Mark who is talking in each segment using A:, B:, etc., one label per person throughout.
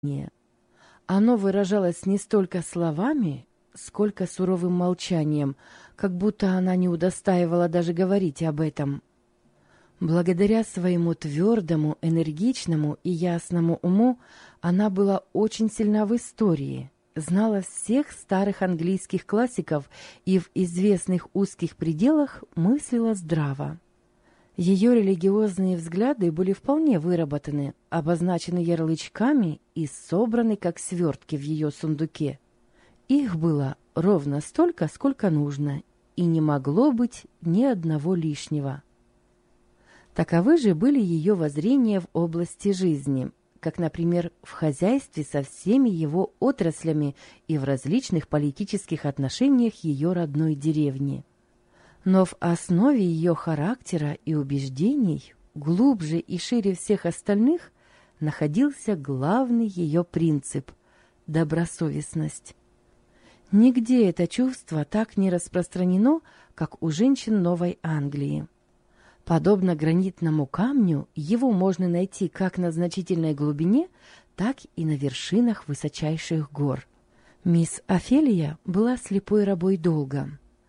A: Оно выражалось не столько словами, сколько суровым молчанием, как будто она не удостаивала даже говорить об этом. Благодаря своему твердому, энергичному и ясному уму она была очень сильна в истории, знала всех старых английских классиков и в известных узких пределах мыслила здраво. Ее религиозные взгляды были вполне выработаны, обозначены ярлычками и собраны как свертки в ее сундуке. Их было ровно столько, сколько нужно, и не могло быть ни одного лишнего. Таковы же были ее воззрения в области жизни, как, например, в хозяйстве со всеми его отраслями и в различных политических отношениях ее родной деревни. Но в основе ее характера и убеждений, глубже и шире всех остальных, находился главный ее принцип – добросовестность. Нигде это чувство так не распространено, как у женщин Новой Англии. Подобно гранитному камню, его можно найти как на значительной глубине, так и на вершинах высочайших гор. Мисс Офелия была слепой рабой долга.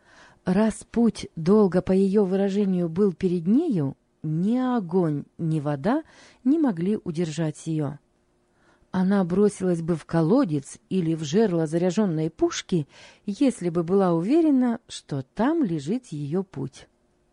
A: Раз путь долга, по ее выражению, был перед нею, ни огонь, ни вода не могли удержать ее. Она бросилась бы в колодец или в жерло заряженной пушки, если бы была уверена, что там лежит ее путь.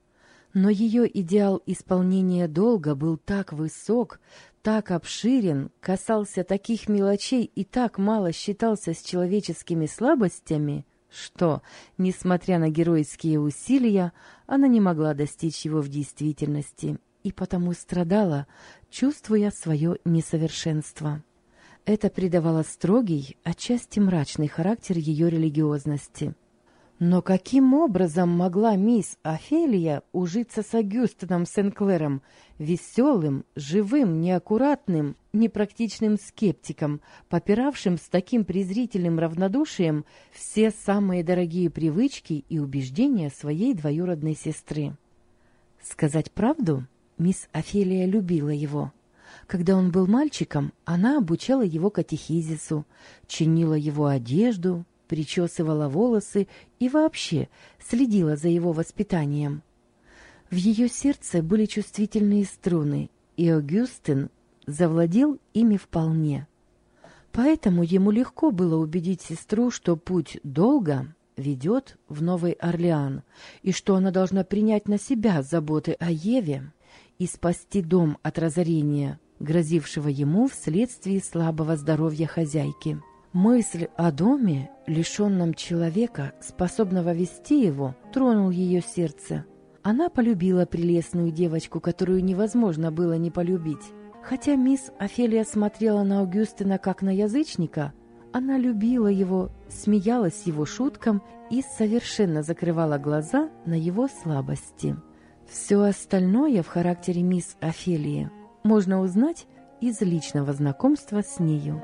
A: Но ее идеал исполнения долга был так высок, так обширен, касался таких мелочей и так мало считался с человеческими слабостями, что, несмотря на героические усилия, она не могла достичь его в действительности и потому страдала, чувствуя свое несовершенство. Это придавало строгий, отчасти мрачный характер ее религиозности. Но каким образом могла мисс Офелия ужиться с Огюстеном Сен-Клером, веселым, живым, неаккуратным, непрактичным скептиком, попиравшим с таким презрительным равнодушием все самые дорогие привычки и убеждения своей двоюродной сестры? Сказать правду, мисс Офелия любила его. Когда он был мальчиком, она обучала его катехизису, чинила его одежду, причесывала волосы и вообще следила за его воспитанием. В ее сердце были чувствительные струны, и Огюстен завладел ими вполне. Поэтому ему легко было убедить сестру, что путь долга ведет в Новый Орлеан, и что она должна принять на себя заботы о Еве и спасти дом от разорения, грозившего ему вследствие слабого здоровья хозяйки. Мысль о доме, лишенном человека, способного вести его, тронул ее сердце. Она полюбила прелестную девочку, которую невозможно было не полюбить. Хотя мисс Офелия смотрела на Огюстена как на язычника, она любила его, смеялась его шуткам и совершенно закрывала глаза на его слабости. Все остальное в характере мисс Офелии можно узнать из личного знакомства с нею.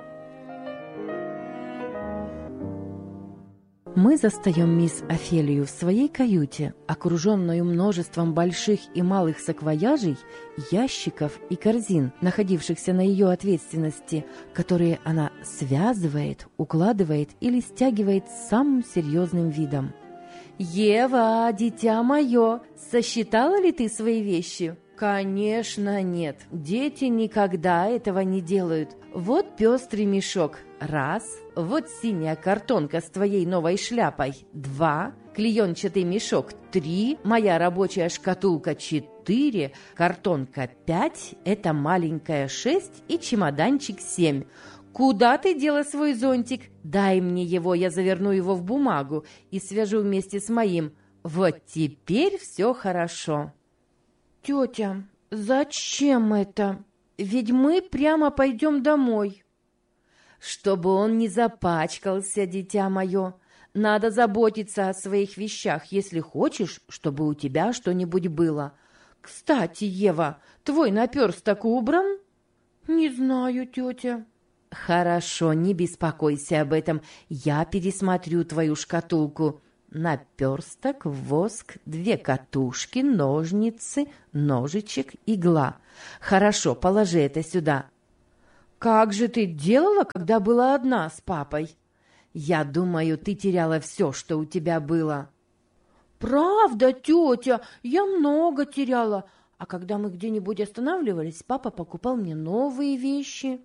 A: Мы застаем мисс Офелию в своей каюте, окруженную множеством больших и малых саквояжей, ящиков и корзин, находившихся на ее ответственности, которые она связывает, укладывает или стягивает с самым серьезным видом. «Ева, дитя мое, сосчитала ли ты свои вещи?» «Конечно нет. Дети никогда этого не делают. Вот пестрый мешок. 1. Вот синяя картонка с твоей новой шляпой. 2. Клеенчатый мешок. 3. Моя рабочая шкатулка. 4. Картонка. 5. Это маленькая. 6. И чемоданчик. 7. Куда ты дела свой зонтик? Дай мне его, я заверну его в бумагу и свяжу вместе с моим. Вот теперь все хорошо». «Тетя, зачем это? Ведь мы прямо пойдем домой». «Чтобы он не запачкался, дитя мое. Надо заботиться о своих вещах, если хочешь, чтобы у тебя что-нибудь было. Кстати, Ева, твой наперсток убран?» «Не знаю, тетя». «Хорошо, не беспокойся об этом. Я пересмотрю твою шкатулку. Наперсток, воск, 2 катушки, ножницы, ножичек, игла. Хорошо, положи это сюда». как же ты делала, когда была одна с папой? Я думаю, ты теряла все, что у тебя было». «Правда, тетя, я много теряла. А когда мы где-нибудь останавливались, папа покупал мне новые вещи».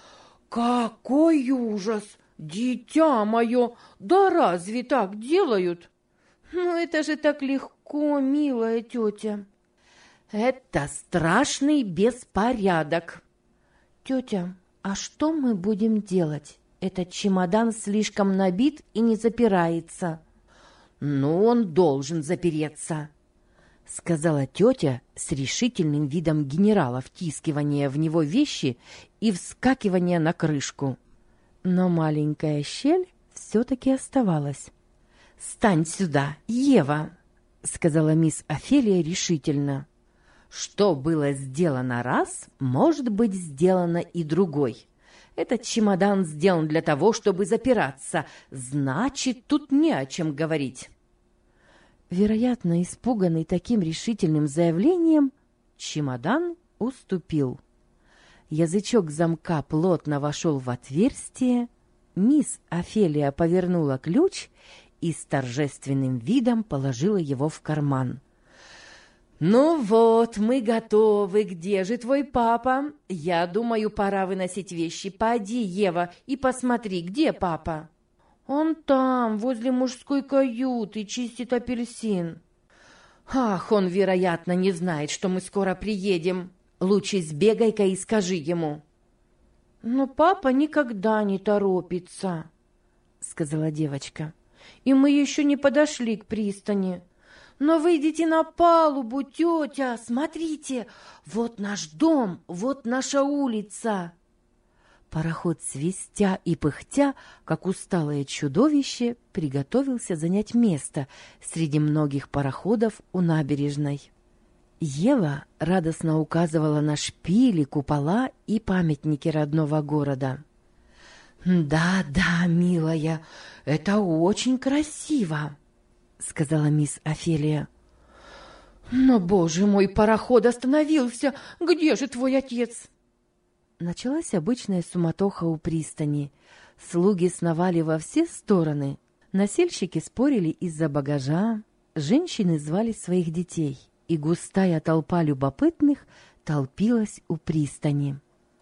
A: «Какой ужас! Дитя мое! Да разве так делают?» «Ну, это же так легко, милая тетя». «Это страшный беспорядок». «Тетя, а что мы будем делать? Этот чемодан слишком набит и не запирается». «Ну, он должен запереться», — сказала тетя с решительным видом генерала, втискивания в него вещи и вскакивания на крышку. Но маленькая щель все-таки оставалась. «Стань сюда, Ева», — сказала мисс Офелия решительно. «Что было сделано раз, может быть сделано и другой. Этот чемодан сделан для того, чтобы запираться, значит, тут не о чем говорить». Вероятно, испуганный таким решительным заявлением, чемодан уступил. Язычок замка плотно вошел в отверстие, мисс Офелия повернула ключ и с торжественным видом положила его в карман. «Ну вот, мы готовы. Где же твой папа? Я думаю, пора выносить вещи. Поди, Ева, и посмотри, где папа?» «Он там, возле мужской каюты, чистит апельсин». «Ах, он, вероятно, не знает, что мы скоро приедем. Лучше сбегай-ка и скажи ему». «Но папа никогда не торопится», — сказала девочка. «И мы еще не подошли к пристани. Но выйдите на палубу, тетя, смотрите, вот наш дом, вот наша улица». Пароход, свистя и пыхтя, как усталое чудовище, приготовился занять место среди многих пароходов у набережной. Ева радостно указывала на шпили, купола и памятники родного города. «Да, да, милая, это очень красиво», — сказала мисс Офелия. «Но, боже мой, пароход остановился! Где же твой отец?» Началась обычная суматоха у пристани. Слуги сновали во все стороны. Носильщики спорили из-за багажа, женщины звали своих детей, и густая толпа любопытных толпилась у пристани.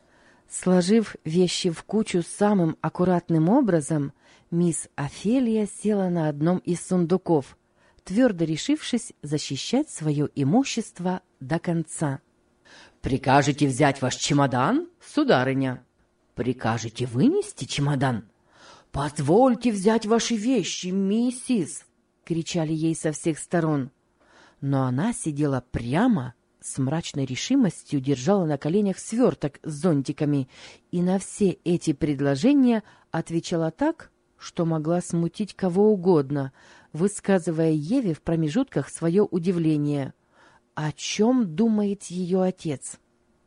A: Сложив вещи в кучу самым аккуратным образом, мисс Офелия села на одном из сундуков, твердо решившись защищать свое имущество до конца. «Прикажете взять ваш чемодан, сударыня? Прикажете вынести чемодан? Позвольте взять ваши вещи, миссис!» — кричали ей со всех сторон. Но она сидела прямо, с мрачной решимостью держала на коленях сверток с зонтиками и на все эти предложения отвечала так, что могла смутить кого угодно, высказывая Еве в промежутках свое удивление. О чем думает ее отец?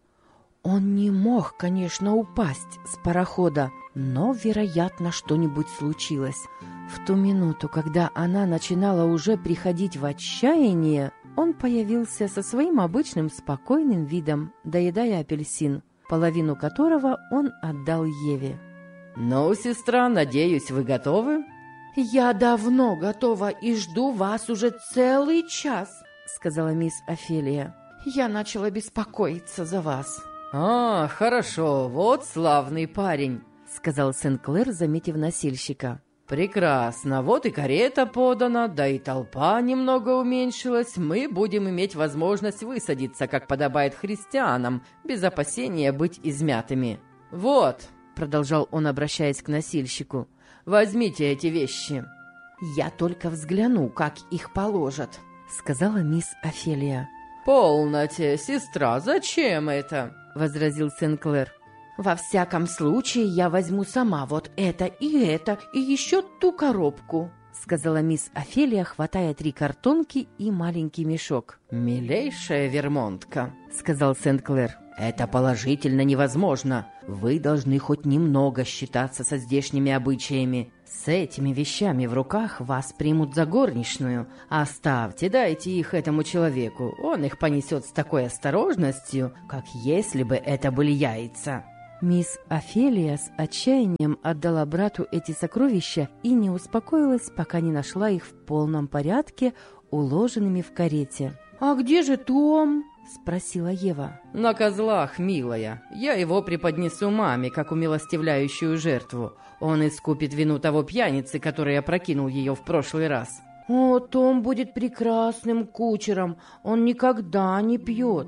A: Он не мог, конечно, упасть с парохода, но, вероятно, что-нибудь случилось. В ту минуту, когда она начинала уже приходить в отчаяние, он появился со своим обычным спокойным видом, доедая апельсин, половину которого он отдал Еве. «Ну, сестра, надеюсь, вы готовы?» «Я давно готова и жду вас уже целый час», — сказала мисс Офелия. «Я начала беспокоиться за вас». «А, хорошо, вот славный парень», — сказал Сен-Клер, заметив носильщика. «Прекрасно, вот и карета подана, да и толпа немного уменьшилась. Мы будем иметь возможность высадиться, как подобает христианам, без опасения быть измятыми. Вот», — продолжал он, обращаясь к носильщику, — «возьмите эти вещи». «Я только взгляну, как их положат», — сказала мисс Офелия. «Полноте, сестра, зачем это?» — возразил Сен-Клер. «Во всяком случае, я возьму сама вот это, и еще ту коробку», — сказала мисс Офелия, хватая 3 картонки и маленький мешок. «Милейшая Вермонтка», — сказал Сен-Клер, — «это положительно невозможно. Вы должны хоть немного считаться со здешними обычаями. С этими вещами в руках вас примут за горничную. Оставьте, дайте их этому человеку. Он их понесет с такой осторожностью, как если бы это были яйца». Мисс Офелия с отчаянием отдала брату эти сокровища и не успокоилась, пока не нашла их в полном порядке, уложенными в карете. «А где же Том?» — спросила Ева.
B: «На козлах, милая. Я его преподнесу маме, как умилостивляющую жертву. Он искупит вину того пьяницы, который опрокинул ее в прошлый раз».
A: «О, Том будет прекрасным кучером. Он никогда не пьет».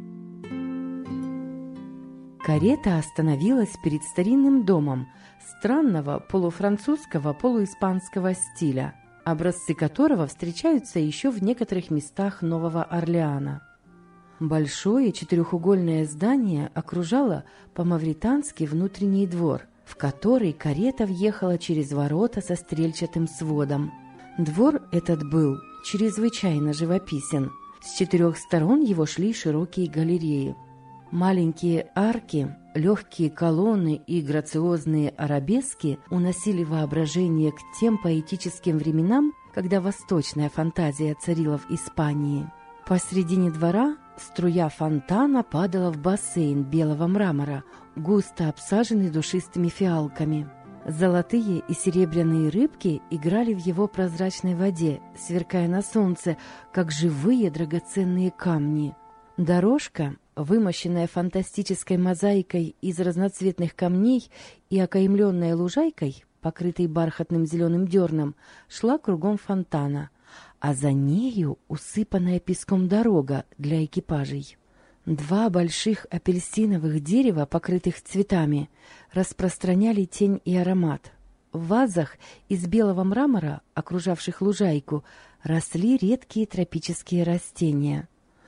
A: Карета остановилась перед старинным домом странного полуфранцузского, полуиспанского стиля, образцы которого встречаются еще в некоторых местах Нового Орлеана. Большое четырехугольное здание окружало по-мавритански внутренний двор, в который карета въехала через ворота со стрельчатым сводом. Двор этот был чрезвычайно живописен. С 4 сторон его шли широкие галереи. Маленькие арки, легкие колонны и грациозные арабески уносили воображение к тем поэтическим временам, когда восточная фантазия царила в Испании. Посредине двора струя фонтана падала в бассейн белого мрамора, густо обсаженный душистыми фиалками. Золотые и серебряные рыбки играли в его прозрачной воде, сверкая на солнце, как живые драгоценные камни. Дорожка, вымощенная фантастической мозаикой из разноцветных камней и окаймленная лужайкой, покрытой бархатным зеленым дерном, шла кругом фонтана, а за нею усыпанная песком дорога для экипажей. 2 больших апельсиновых дерева, покрытых цветами, распространяли тень и аромат. В вазах из белого мрамора, окружавших лужайку, росли редкие тропические растения.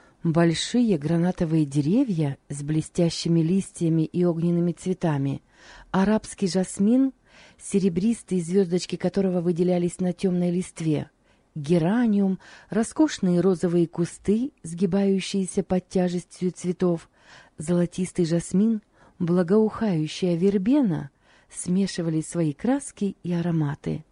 A: Большие гранатовые деревья с блестящими листьями и огненными цветами, арабский жасмин, серебристые звездочки которого выделялись на темной листве, гераниум, роскошные розовые кусты, сгибающиеся под тяжестью цветов, золотистый жасмин, благоухающая вербена смешивали свои краски и ароматы.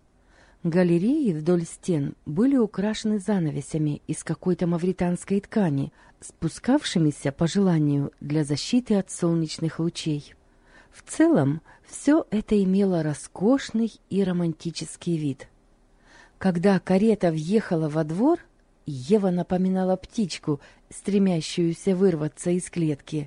A: Галереи вдоль стен были украшены занавесями из какой-то мавританской ткани, спускавшимися по желанию для защиты от солнечных лучей. В целом, все это имело роскошный и романтический вид. Когда карета въехала во двор, Ева напоминала птичку, стремящуюся вырваться из клетки.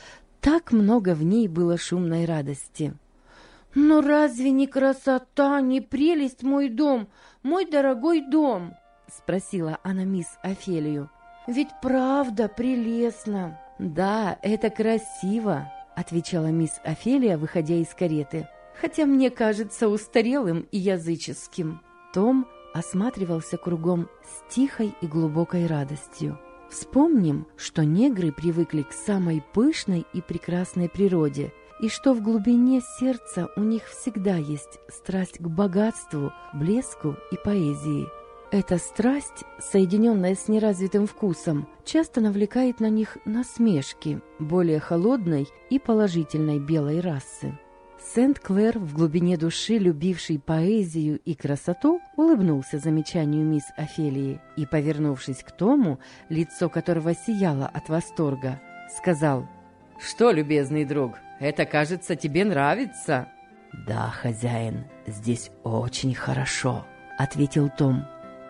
A: Так много в ней было шумной радости. «Но разве не красота, не прелесть мой дом, мой дорогой дом?» — спросила она мисс Офелию. «Ведь правда прелестно». «Да, это красиво», — отвечала мисс Офелия, выходя из кареты, «хотя мне кажется устарелым и языческим». Том осматривался кругом с тихой и глубокой радостью. Вспомним, что негры привыкли к самой пышной и прекрасной природе, и что в глубине сердца у них всегда есть страсть к богатству, блеску и поэзии. Эта страсть, соединенная с неразвитым вкусом, часто навлекает на них насмешки более холодной и положительной белой расы. Сент-Клэр, в глубине души любивший поэзию и красоту, улыбнулся замечанию мисс Офелии и, повернувшись к Тому, лицо которого сияло от восторга, сказал:
B: «Что, любезный друг, это, кажется, тебе нравится?»
A: «Да, хозяин, здесь очень хорошо», — ответил Том.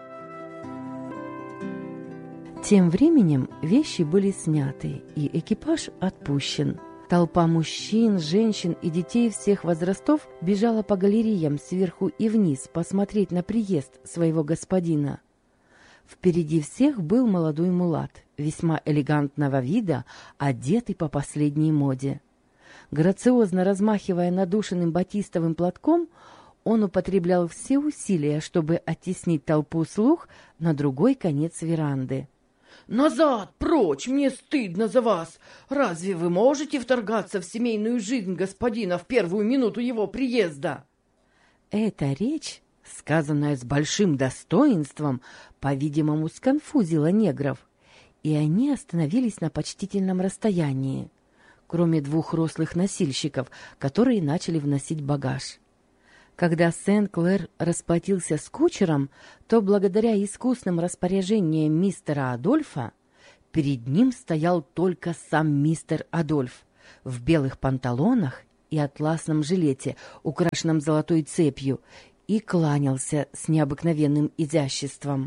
A: Тем временем вещи были сняты, и экипаж отпущен. Толпа мужчин, женщин и детей всех возрастов бежала по галереям сверху и вниз посмотреть на приезд своего господина. Впереди всех был молодой мулат, весьма элегантного вида, одетый по последней моде. Грациозно размахивая надушенным батистовым платком, он употреблял все усилия, чтобы оттеснить толпу слуг на другой конец веранды.
B: «Назад, прочь! Мне стыдно за вас! Разве вы можете вторгаться в семейную жизнь господина в первую минуту его приезда?»
A: Эта речь, сказанная с большим достоинством, по-видимому, сконфузила негров, и они остановились на почтительном расстоянии, кроме 2 рослых носильщиков, которые начали вносить багаж. Когда Сент-Клэр расплатился с кучером, то благодаря искусным распоряжениям мистера Адольфа перед ним стоял только сам мистер Адольф, в белых панталонах и атласном жилете, украшенном золотой цепью, и кланялся с необыкновенным изяществом.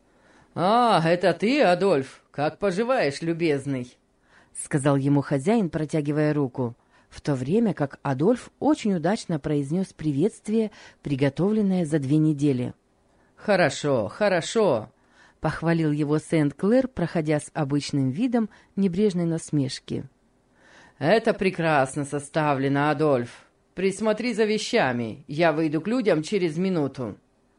B: «А, это ты, Адольф? Как поживаешь, любезный?»
A: — сказал ему хозяин, протягивая руку, в то время как Адольф очень удачно произнес приветствие, приготовленное за 2 недели.
B: «Хорошо, хорошо»,
A: — похвалил его Сент-Клэр, проходя с обычным видом небрежной насмешки.
B: «Это прекрасно составлено, Адольф. Присмотри за вещами, я выйду к людям через минуту».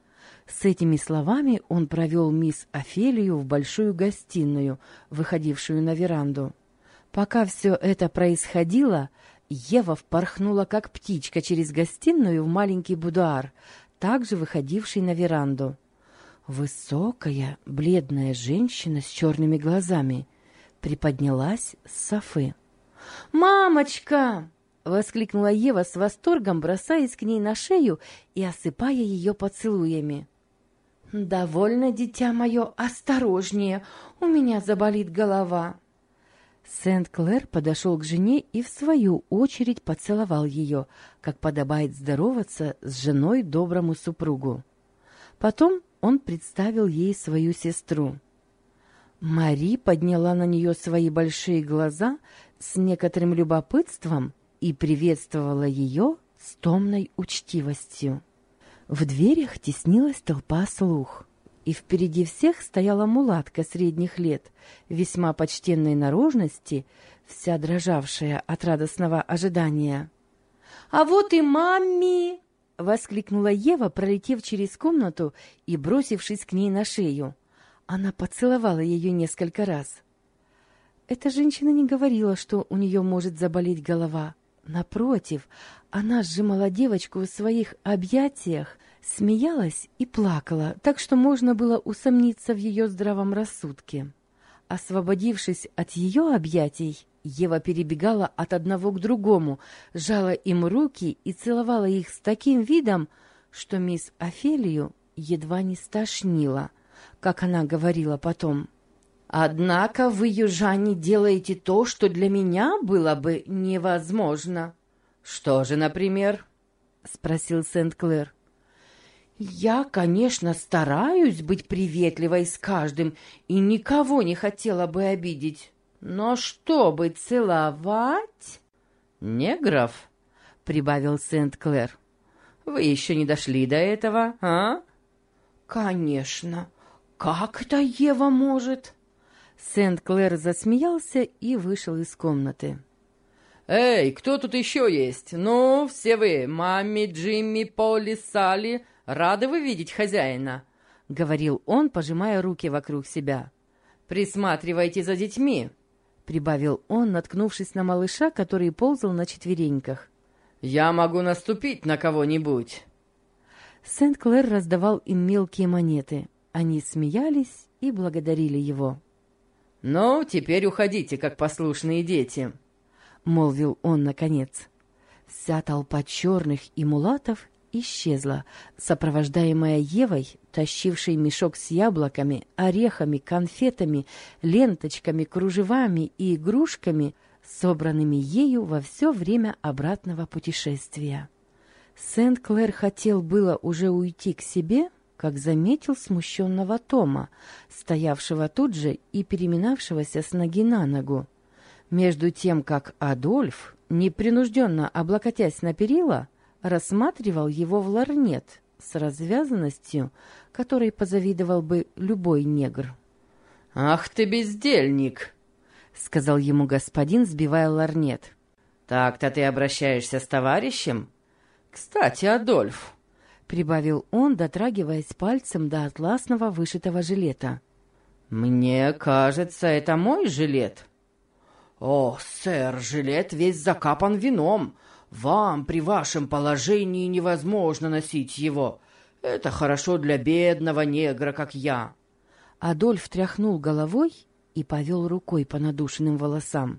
A: С этими словами он провел мисс Офелию в большую гостиную, выходившую на веранду. Пока все это происходило, Ева впорхнула, как птичка, через гостиную в маленький будуар, также выходивший на веранду. Высокая, бледная женщина с черными глазами приподнялась с софы. «Мамочка!» — воскликнула Ева с восторгом, бросаясь к ней на шею и осыпая ее поцелуями. «Довольно, дитя мое, осторожнее, у меня заболит голова». Сент-Клэр подошел к жене и в свою очередь поцеловал ее, как подобает здороваться с женой доброму супругу. Потом он представил ей свою сестру. Мари подняла на нее свои большие глаза с некоторым любопытством и приветствовала ее с томной учтивостью. В дверях теснилась толпа слуг, и впереди всех стояла мулатка средних лет, весьма почтенной наружности, вся дрожавшая от радостного ожидания. «А вот и мамми!» — воскликнула Ева, пролетев через комнату и бросившись к ней на шею. Она поцеловала ее несколько раз. Эта женщина не говорила, что у нее может заболеть голова. Напротив, она сжимала девочку в своих объятиях, смеялась и плакала, так что можно было усомниться в ее здравом рассудке. Освободившись от ее объятий, Ева перебегала от одного к другому, жала им руки и целовала их с таким видом, что мисс Офелию едва не стошнило, как она говорила потом. «Однако вы, южане, делаете то, что для меня было бы невозможно».
B: «Что же, например?»
A: — спросил Сент-Клэр. «Я, конечно, стараюсь быть приветливой с каждым и никого не хотела бы обидеть. Но чтобы целовать...»
B: «Негров?»
A: — прибавил Сент-Клэр.
B: «Вы еще не дошли до этого, а?»
A: «Конечно. Как это Ева может?» Сент-Клэр засмеялся и вышел из комнаты.
B: «Эй, кто тут еще есть? Ну, все вы, Мамми, Джимми, Полли, Салли, рады вы видеть хозяина?»
A: — говорил он, пожимая руки вокруг себя.
B: «Присматривайте за детьми»,
A: — прибавил он, наткнувшись на малыша, который ползал на четвереньках.
B: «Я могу наступить на кого-нибудь».
A: Сент-Клэр раздавал им мелкие монеты. Они смеялись и благодарили его.
B: «Ну, теперь уходите, как послушные дети»,
A: — молвил он наконец. Вся толпа черных и мулатов исчезла, сопровождаемая Евой, тащившей мешок с яблоками, орехами, конфетами, ленточками, кружевами и игрушками, собранными ею во все время обратного путешествия. Сент-Клэр хотел было уже уйти к себе, как заметил смущенного Тома, стоявшего тут же и переминавшегося с ноги на ногу. Между тем, как Адольф, непринужденно облокотясь на перила, рассматривал его в лорнет с развязанностью, которой позавидовал бы любой негр.
B: «Ах ты бездельник!»
A: — сказал ему господин, сбивая лорнет.
B: «Так-то ты обращаешься с товарищем? Кстати, Адольф!»
A: — прибавил он, дотрагиваясь пальцем до атласного вышитого жилета.
B: «Мне кажется, это мой жилет». «О, сэр, жилет весь закапан вином. Вам при вашем положении невозможно носить его. Это хорошо для бедного негра, как я».
A: Адольф тряхнул головой и повел рукой по надушенным волосам.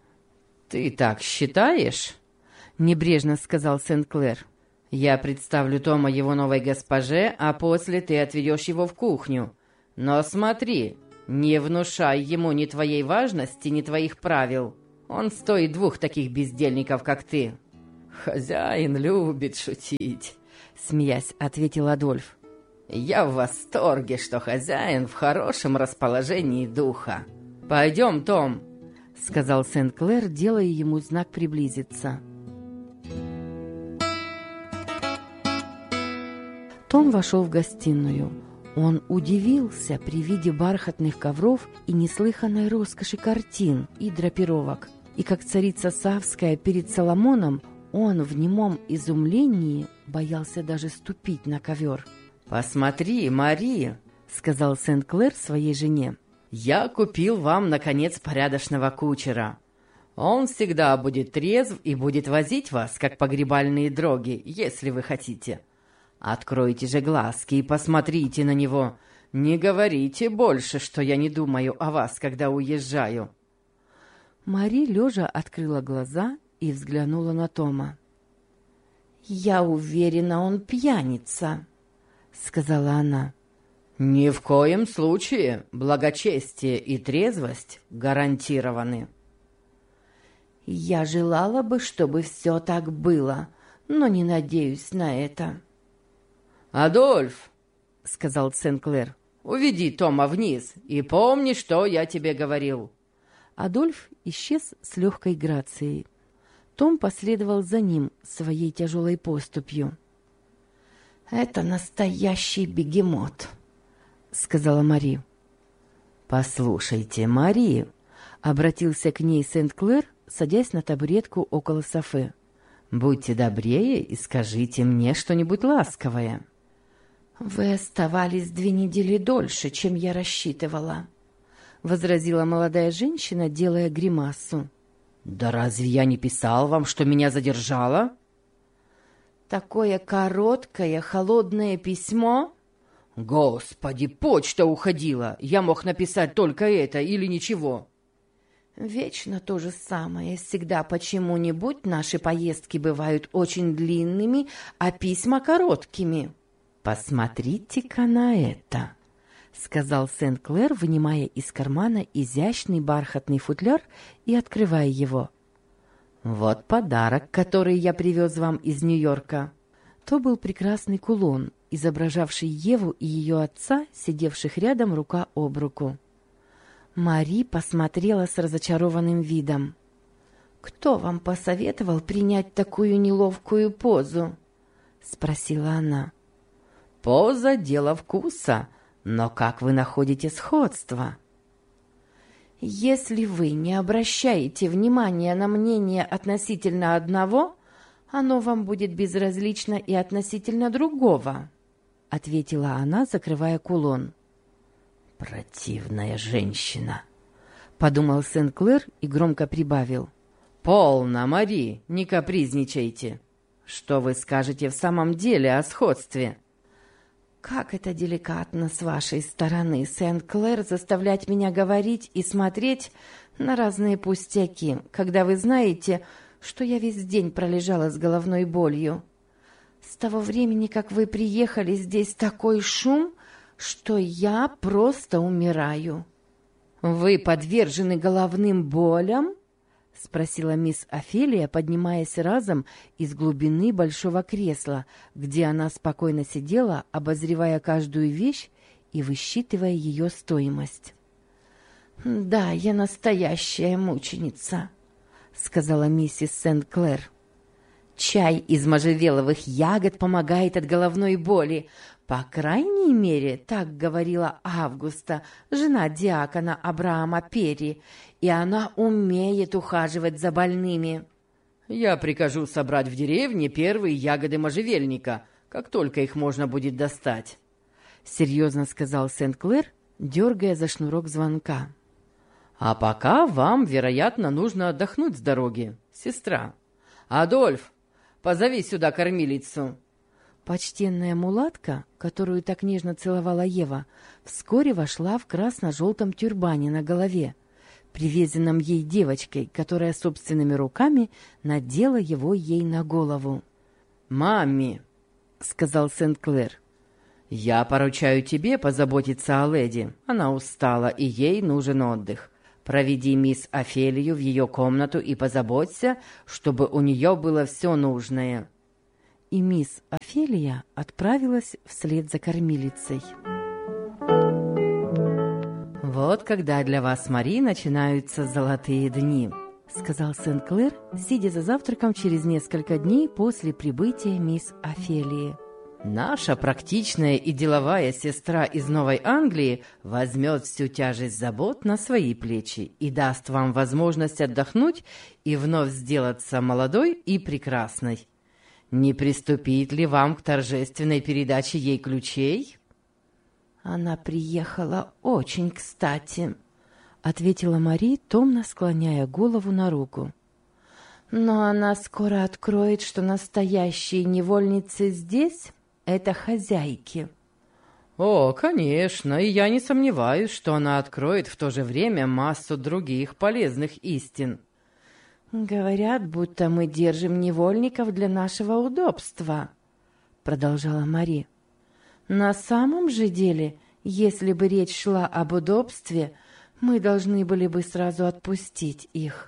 B: «Ты так считаешь?»
A: — небрежно сказал Сент-Клэр.
B: «Я представлю Тома его новой госпоже, а после ты отведешь его в кухню. Но смотри, не внушай ему ни твоей важности, ни твоих правил». Он стоит 2 таких бездельников, как ты». «Хозяин любит шутить», — смеясь, ответил Адольф. «Я в восторге, что хозяин в хорошем расположении духа. Пойдем, Том», — сказал Сент-Клэр, делая ему знак приблизиться. Том вошел в гостиную. Он удивился при виде бархатных ковров и неслыханной роскоши картин и драпировок. И как царица Савская перед Соломоном, он в немом изумлении боялся даже ступить на ковер. «Посмотри, Мари», — сказал Сент-Клэр своей жене, — «я купил вам, наконец, порядочного кучера. Он всегда будет трезв и будет возить вас, как погребальные дроги, если вы хотите. Откройте же глазки и посмотрите на него. Не говорите больше, что я не думаю о вас, когда уезжаю».
A: Мари лежа открыла глаза и взглянула на Тома. «Я уверена, он пьяница», — сказала она.
B: «Ни в коем случае. Благочестие и трезвость гарантированы».
A: «Я желала бы, чтобы все так было, но не надеюсь на это».
B: «Адольф», — сказал Сент-Клэр, — «уведи Тома вниз и помни, что я тебе говорил».
A: Адольф исчез с легкой грацией. Том последовал за ним своей тяжелой поступью. «Это настоящий бегемот», — сказала Мари.
B: «Послушайте, Мари», — обратился к ней Сент-Клэр, садясь на табуретку около Софы, — «будьте добрее и скажите мне что-нибудь ласковое».
A: «Вы оставались 2 недели дольше, чем я рассчитывала», — возразила молодая женщина, делая гримасу.
B: «Да разве я не писал вам, что меня задержало?»
A: «Такое короткое, холодное письмо?»
B: «Господи, почта уходила! Я мог написать только это или ничего».
A: «Вечно то же самое. Всегда почему-нибудь наши поездки бывают очень длинными, а письма короткими».
B: «Посмотрите-ка на это», — сказал Сент-Клэр, вынимая из кармана изящный бархатный футляр и открывая его. «Вот подарок, который я привез вам из Нью-Йорка». То был прекрасный кулон, изображавший Еву и ее отца, сидевших рядом рука об руку.
A: Мари посмотрела с разочарованным видом. «Кто вам посоветовал принять такую неловкую позу?» — спросила она.
B: «Поза — дело вкуса, но как вы находите сходство?»
A: «Если вы не обращаете внимания на мнение относительно одного, оно вам будет безразлично и относительно другого», — ответила она, закрывая кулон.
B: «Противная женщина», — подумал Сент-Клэр и громко прибавил. «Полно, Мари, не капризничайте. Что вы скажете в самом деле о сходстве?»
A: «Как это деликатно с вашей стороны, Сент-Клэр, заставлять меня говорить и смотреть на разные пустяки, когда вы знаете, что я весь день пролежала с головной болью. С того времени, как вы приехали, здесь такой шум, что я просто умираю». «Вы подвержены головным болям?» — спросила мисс Офелия, поднимаясь разом из глубины большого кресла, где она спокойно сидела, обозревая каждую вещь и высчитывая ее стоимость. «Да, я настоящая мученица», — сказала миссис Сент-Клэр. «Чай из можжевеловых ягод помогает от головной боли. По крайней мере, так говорила Августа, жена диакона Абрахама Перри, и она умеет ухаживать за больными».
B: «Я прикажу собрать в деревне первые ягоды можжевельника, как только их можно будет достать», — серьезно сказал Сент-Клэр, дергая за шнурок звонка. «А пока вам, вероятно, нужно отдохнуть с дороги, сестра. Адольф, позови сюда кормилицу».
A: Почтенная мулатка, которую так нежно целовала Ева, вскоре вошла в красно-желтом тюрбане на голове, привезенном ей девочкой, которая собственными руками надела его ей на голову.
B: «Мамми», — сказал Сент-Клэр, — «я поручаю тебе позаботиться о леди. Она устала, и ей нужен отдых. Проведи мисс Офелию в ее комнату и позаботься, чтобы у нее было все нужное».
A: И мисс Офелия отправилась вслед за кормилицей.
B: «Вот когда для вас, Мари, начинаются золотые дни»,
A: — сказал Сен-Клер, сидя за завтраком через несколько дней после прибытия мисс Офелии.
B: «Наша практичная и деловая сестра из Новой Англии возьмет всю тяжесть забот на свои плечи и даст вам возможность отдохнуть и вновь сделаться молодой и прекрасной. Не приступить ли вам к торжественной передаче ей ключей?»
A: «Она приехала очень кстати», — ответила Мари, томно склоняя голову на руку. «Но она скоро откроет, что настоящие невольницы здесь — это хозяйки».
B: «О, конечно, и я не сомневаюсь, что она откроет в то же время массу других полезных истин».
A: «Говорят, будто мы держим невольников для нашего удобства», — продолжала Мари. «На самом же деле, если бы речь шла об удобстве, мы должны были бы сразу отпустить их».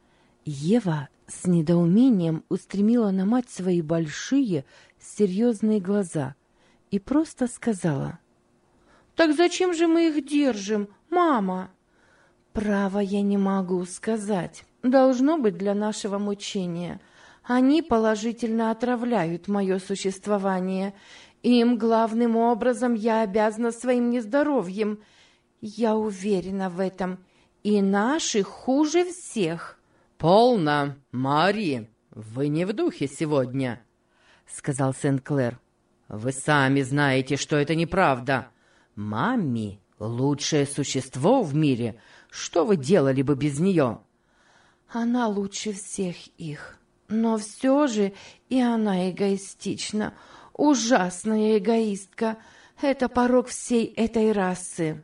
A: Ева с недоумением устремила на мать свои большие, серьезные глаза и просто сказала: «Так зачем же мы их держим, мама?» «Право, я не могу сказать. Должно быть для нашего мучения. Они положительно отравляют мое существование. Им главным образом я обязана своим нездоровьем. Я уверена в этом. И наши хуже всех».
B: «Полно, Мари, вы не в духе сегодня», — сказал Сен-Клер. «Вы сами знаете, что это неправда. Мамми — лучшее существо в мире. Что вы делали бы без нее?»
A: «Она лучше всех их. Но все же и она эгоистична. Ужасная эгоистка. Это порок всей этой расы».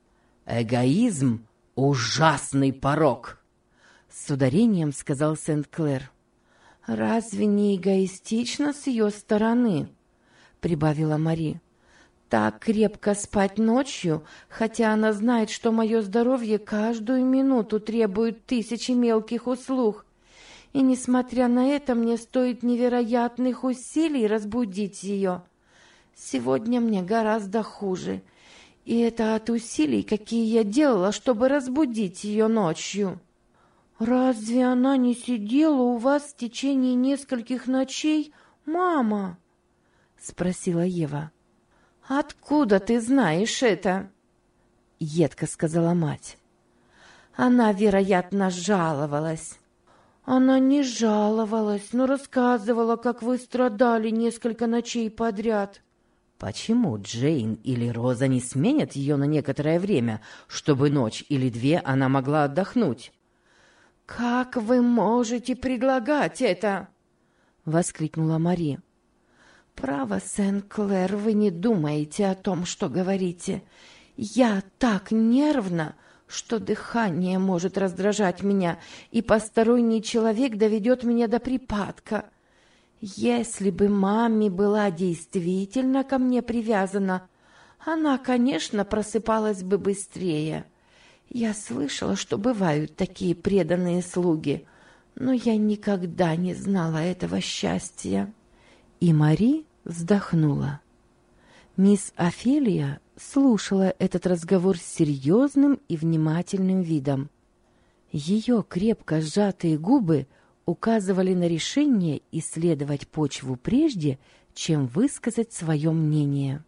B: «Эгоизм — ужасный порок», — с ударением сказал Сент-Клер.
A: «Разве не эгоистично с ее стороны?» — прибавила Мари. «Так крепко спать ночью, хотя она знает, что мое здоровье каждую минуту требует тысячи мелких услуг. И, несмотря на это, мне стоит невероятных усилий разбудить ее. Сегодня мне гораздо хуже, и это от усилий, какие я делала, чтобы разбудить ее ночью». «Разве она не сидела у вас в течение нескольких ночей, мама?» — спросила Ева. «Откуда ты знаешь это?» — едко сказала мать. «Она, вероятно, жаловалась». «Она не жаловалась, но рассказывала, как вы страдали несколько ночей подряд».
B: «Почему Джейн или Роза не сменят ее на некоторое время, чтобы ночь или две она могла отдохнуть?»
A: «Как вы можете предлагать это?» — воскликнула Мари. «Право, Сен-Клер, вы не думаете о том, что говорите. Я так нервна, что дыхание может раздражать меня, и посторонний человек доведет меня до припадка. Если бы мамми была действительно ко мне привязана, она, конечно, просыпалась бы быстрее. Я слышала, что бывают такие преданные слуги, но я никогда не знала этого счастья». И Мари вздохнула. Мисс Офелия слушала этот разговор с серьезным и внимательным видом. Ее крепко сжатые губы указывали на решение исследовать почву прежде, чем высказать свое мнение.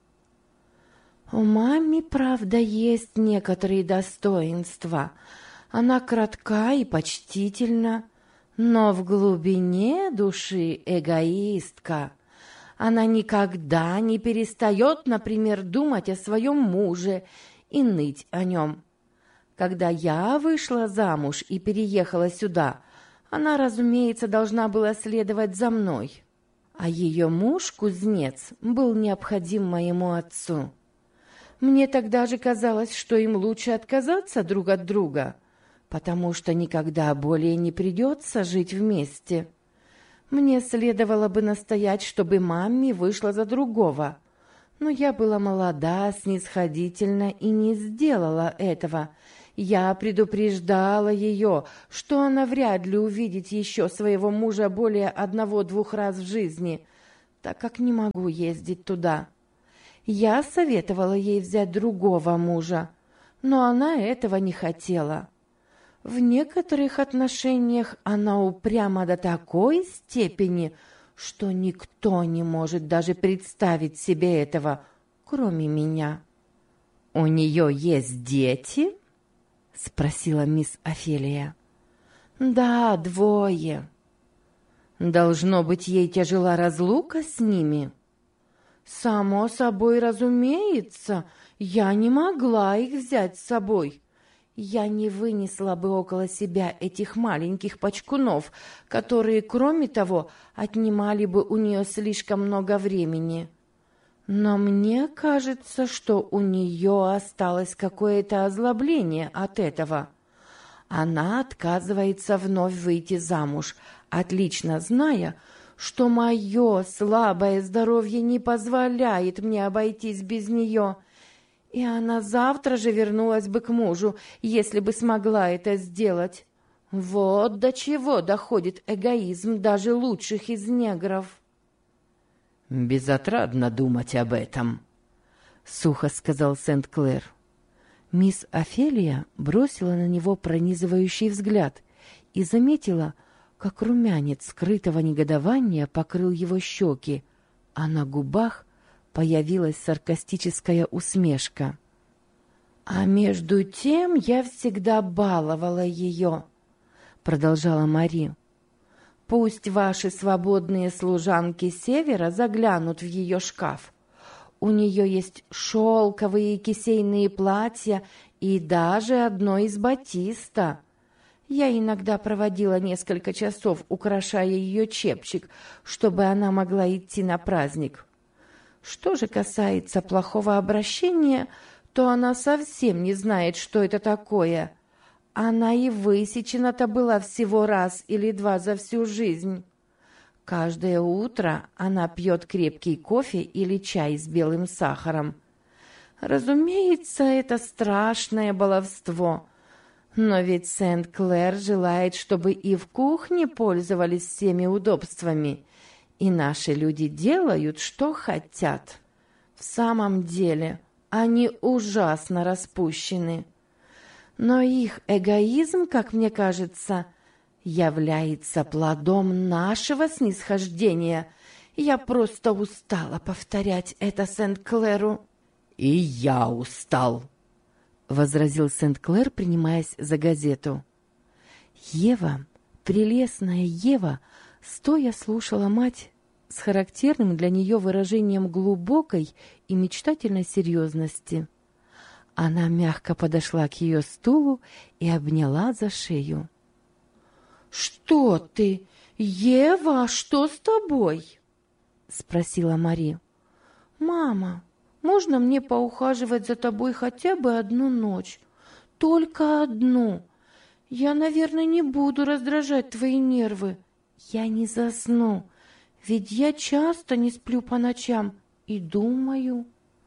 A: «У мамми, правда, есть некоторые достоинства. Она кратка и почтительна, но в глубине души эгоистка. Она никогда не перестает, например, думать о своем муже и ныть о нем. Когда я вышла замуж и переехала сюда, она, разумеется, должна была следовать за мной. А ее муж-кузнец был необходим моему отцу. Мне тогда же казалось, что им лучше отказаться друг от друга, потому что никогда более не придется жить вместе. Мне следовало бы настоять, чтобы мамми вышла за другого, но я была молода, снисходительна и не сделала этого, Я предупреждала ее, что она вряд ли увидит еще своего мужа более 1-2 раз в жизни, так как не могу ездить туда. Я советовала ей взять другого мужа, но она этого не хотела. В некоторых отношениях она упряма до такой степени, что никто не может даже представить себе этого, кроме меня. «У нее есть дети?» — спросила мисс Офелия. «Да, 2. Должно быть, ей тяжела разлука с ними?» «Само собой разумеется, я не могла их взять с собой. Я не вынесла бы около себя этих маленьких пачкунов, которые, кроме того, отнимали бы у нее слишком много времени. Но мне кажется, что у нее осталось какое-то озлобление от этого. Она отказывается вновь выйти замуж, отлично зная, что мое слабое здоровье не позволяет мне обойтись без нее, и она завтра же вернулась бы к мужу, если бы смогла это сделать. Вот до чего доходит эгоизм даже лучших из негров».
B: «Безотрадно думать об этом», — сухо сказал Сент-Клэр.
A: Мисс Офелия бросила на него пронизывающий взгляд и заметила, как румянец скрытого негодования покрыл его щеки, а на губах появилась саркастическая усмешка. «А между тем я всегда баловала ее», — продолжала Мари. «Пусть ваши свободные служанки Севера заглянут в ее шкаф. У нее есть шелковые кисейные платья и даже одно из батиста. Я иногда проводила несколько часов, украшая ее чепчик, чтобы она могла идти на праздник. Что же касается плохого обращения, то она совсем не знает, что это такое. Она и высечена-то была всего раз или 2 за всю жизнь. Каждое утро она пьет крепкий кофе или чай с белым сахаром. Разумеется, это страшное баловство. Но ведь Сент-Клэр желает, чтобы и в кухне пользовались всеми удобствами. И наши люди делают, что хотят. В самом деле, они ужасно распущены. Но их эгоизм, как мне кажется, является плодом нашего снисхождения. Я просто устала повторять это Сент-Клэру».
B: «И я устал», — возразил Сент-Клэр, принимаясь за газету.
A: Ева, прелестная Ева, стоя слушала мать с характерным для нее выражением глубокой и мечтательной серьезности. Она мягко подошла к ее стулу и обняла за шею. «Что ты, Ева, что с тобой?» — спросила Мари. «Мама, можно мне поухаживать за тобой хотя бы 1 ночь? Только 1. Я, наверное, не буду раздражать твои нервы. Я не засну, ведь я часто не сплю по ночам и думаю».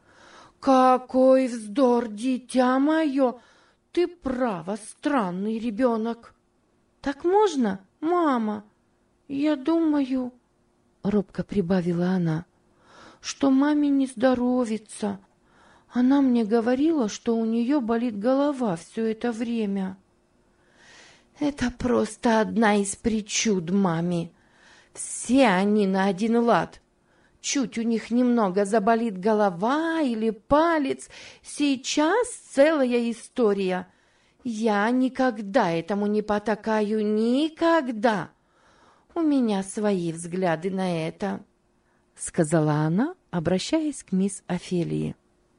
A: «Какой вздор, дитя мое! Ты право странный ребенок». «Так можно, мама? Я думаю, — робко прибавила она, — что маме не здоровится. Она мне говорила, что у нее болит голова все это время». «Это просто одна из причуд маме. Все они на один лад. Чуть у них немного заболит голова или палец, сейчас целая история. Я никогда этому не потакаю, никогда. У меня свои взгляды на это», — сказала она, обращаясь к мисс Офелии.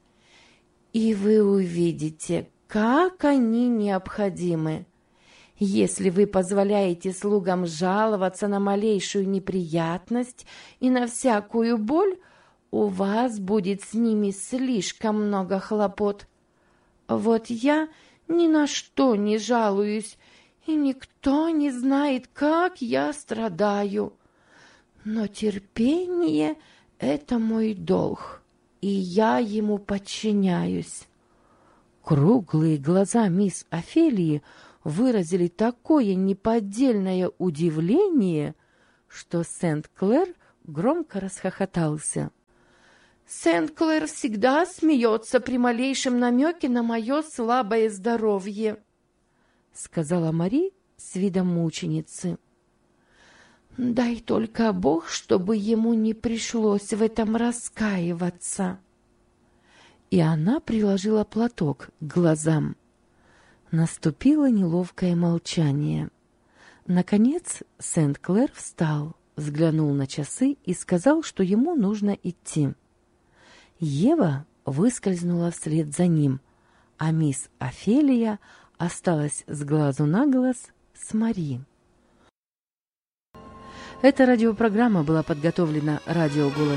A: «И вы увидите, как они необходимы. Если вы позволяете слугам жаловаться на малейшую неприятность и на всякую боль, у вас будет с ними слишком много хлопот. Вот я ни на что не жалуюсь, и никто не знает, как я страдаю. Но терпение — это мой долг, и я ему подчиняюсь. Круглые глаза мисс Офелии выразили такое неподдельное удивление, что Сент-Клэр громко расхохотался. «Сент-Клэр всегда смеется при малейшем намеке на мое слабое здоровье», — сказала Мари с видом мученицы. «Дай только Бог, чтобы ему не пришлось в этом раскаиваться». И она приложила платок к глазам. Наступило неловкое молчание. Наконец Сент-Клэр встал, взглянул на часы и сказал, что ему нужно идти. Ева выскользнула вслед за ним, а мисс Офелия осталась с глазу на глаз с Мари. Эта радиопрограмма была подготовлена радио «Голос